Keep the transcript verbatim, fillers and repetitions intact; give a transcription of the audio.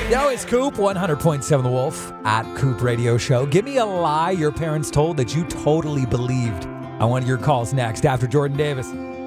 Yo, it's Coop, one hundred point seven The Wolf at Coop Radio Show. Give me a lie your parents told that you totally believed. I want your calls next after Jordan Davis.